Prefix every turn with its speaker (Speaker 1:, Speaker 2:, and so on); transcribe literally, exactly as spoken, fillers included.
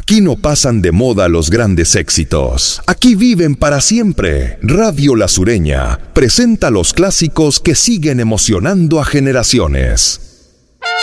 Speaker 1: Aquí no pasan de moda los grandes éxitos. Aquí viven para siempre. Radio La Sureña presenta los clásicos que siguen emocionando a generaciones.